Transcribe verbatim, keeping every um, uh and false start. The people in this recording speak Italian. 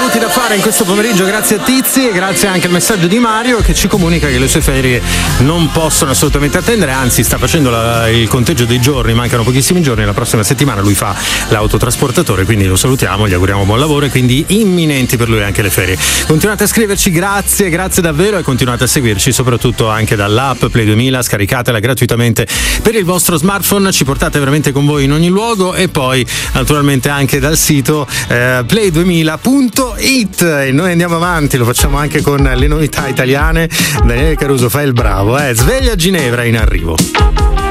minuti da fare in questo pomeriggio, grazie a Tizi e grazie anche al messaggio di Mario che ci comunica che le sue ferie non possono assolutamente attendere, anzi sta facendo la, il conteggio dei giorni, mancano pochissimi giorni, la prossima settimana lui fa l'autotrasportatore, quindi lo salutiamo, gli auguriamo buon lavoro e quindi imminenti per lui anche le ferie. Continuate a scriverci, grazie, grazie davvero e continuate a seguirci soprattutto anche dall'app Play duemila, scaricatela gratuitamente per il vostro smartphone, ci portate veramente con voi in ogni luogo e poi naturalmente anche dal sito eh, play duemila punto it e noi andiamo avanti, lo facciamo anche con le novità italiane. Daniele Caruso fa il bravo, eh. Sveglia Ginevra in arrivo.